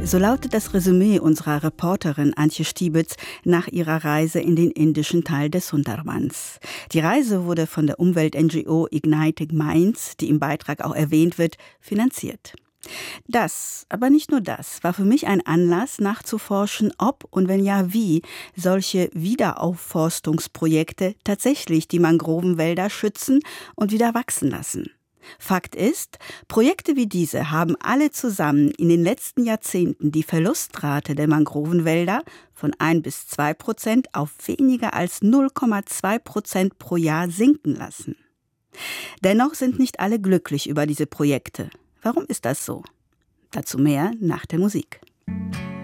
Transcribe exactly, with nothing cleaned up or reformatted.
So lautet das Resümee unserer Reporterin Antje Stiebitz nach ihrer Reise in den indischen Teil des Sundarbans. Die Reise wurde von der Umwelt-N G O Igniting Minds, die im Beitrag auch erwähnt wird, finanziert. Das, aber nicht nur das, war für mich ein Anlass, nachzuforschen, ob und wenn ja wie solche Wiederaufforstungsprojekte tatsächlich die Mangrovenwälder schützen und wieder wachsen lassen. Fakt ist, Projekte wie diese haben alle zusammen in den letzten Jahrzehnten die Verlustrate der Mangrovenwälder von ein bis zwei Prozent auf weniger als null Komma zwei Prozent pro Jahr sinken lassen. Dennoch sind nicht alle glücklich über diese Projekte. Warum ist das so? Dazu mehr nach der Musik.